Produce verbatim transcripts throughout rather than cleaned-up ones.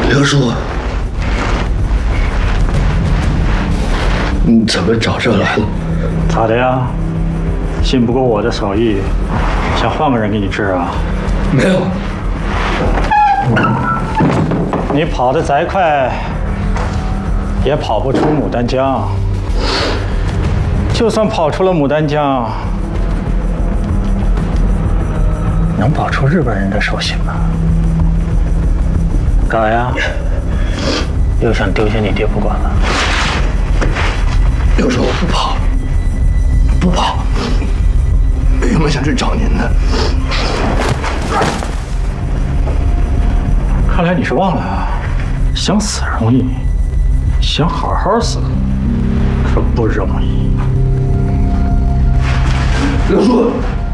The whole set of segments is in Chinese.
刘叔，你怎么找这来了？ 咋的呀？信不过我的手艺，想换个人给你治啊？ 没有。 你跑得再快，也跑不出牡丹江。就算跑出了牡丹江，能跑出日本人的手心吗？干啥呀？又想丢下你爹不管了？ 刘叔，我不跑，不跑。原本想去找您的。 看来你是忘了啊，想死容易，想好好死可不容易。 刘叔，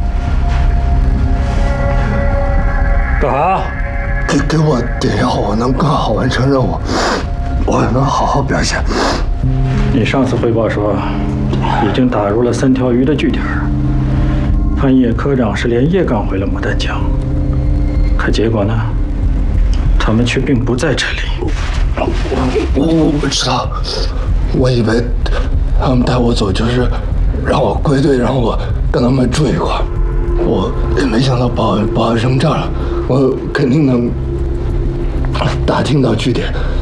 干啥？ 给给我点药，我能更好完成任务，我能好好表现。 你上次汇报说，已经打入了三条鱼的据点，潘叶科长是连夜赶回了牡丹江，可结果呢？他们却并不在这里。 我我不知道，我以为他们带我走就是让我归队，让我跟他们住一块儿。我也没想到把我把我扔这儿了，我肯定能打听到据点。